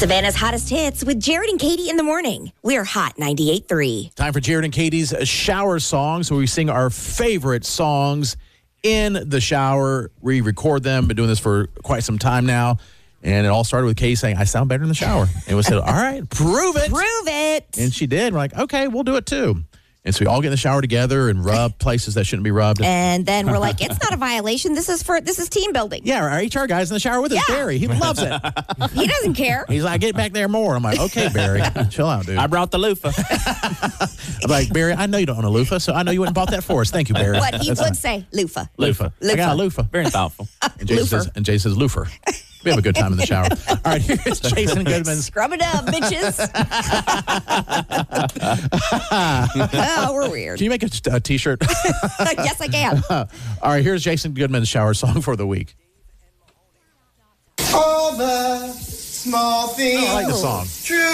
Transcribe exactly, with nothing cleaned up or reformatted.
Savannah's hottest hits with Jared and Katie in the morning. We're Hot ninety-eight point three. Time for Jared and Katie's shower songs, where we sing our favorite songs in the shower. We record them. Been doing this for quite some time now. And it all started with Katie saying, I sound better in the shower. And we said, all right, prove it. Prove it. And she did. We're like, okay, we'll do it too. And so we all get in the shower together and rub places that shouldn't be rubbed. And then we're like, it's not a violation. This is for this is team building. Yeah, our H R guy's in the shower with us, Yeah. Barry. He loves it. He doesn't care. He's like, get back there more. I'm like, okay, Barry, chill out, dude. I brought the loofah. I'm like, Barry, I know you don't own a loofah, so I know you went and bought that for us. Thank you, Barry. What he That's would fine. say, loofah. Loofah. I got a loofah. Very thoughtful. And Jason says, and Jay says, loofer. We have a good time in the shower. All right, here's Jason Goodman's. Scrub it up, bitches. Oh, we're weird. Can you make a, a T-shirt? Yes, I can. All right, here's Jason Goodman's shower song for the week. All the small things. I like the song. True.